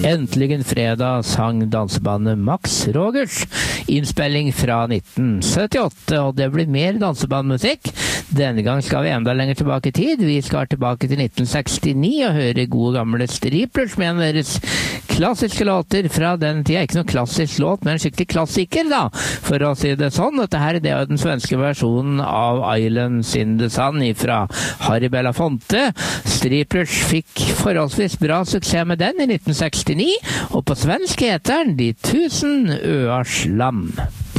Äntligen fredag sang dansebandet Max Rogers. Innspilling fra 1978, og det blir mer dansebandmusikk. Denne gang skal vi enda lenger tilbake i tid. Vi skal tilbake til 1969 og høre gode gamle Striplers med en av deres klassiske låter fra den tida. Ikke noen klassisk låt, men en skikkelig klassiker da, for å si det sånn. Dette her det er den svenske versjonen av Islands in the Sun fra Harry Belafonte. Striplers fikk forholdsvis bra suksess med den i 1969, og på svensk heter den De 1000 øars lam.